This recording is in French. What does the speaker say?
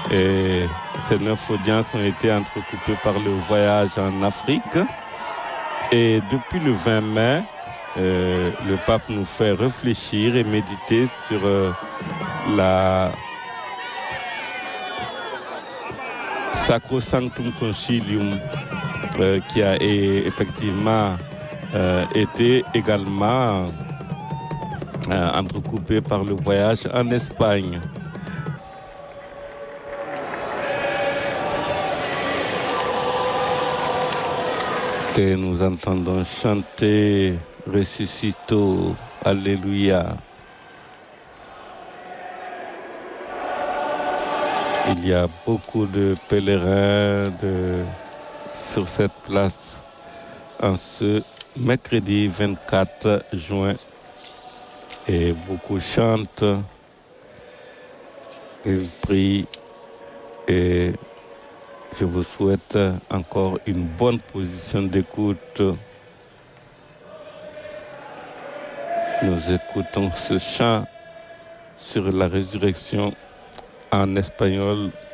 Et ces 9 audiences ont été entrecoupées par le voyage en Afrique. Et depuis le 20 mai, le pape nous fait réfléchir et méditer sur la Sacrosanctum Concilium qui a effectivement été également entrecoupé par le voyage en Espagne. Et nous entendons chanter Ressuscito, Alléluia. Il y a beaucoup de pèlerins sur cette place en ce mercredi 24 juin. Et beaucoup chantent, ils prient et je vous souhaite encore une bonne position d'écoute. Nous écoutons ce chant sur la résurrection en espagnol.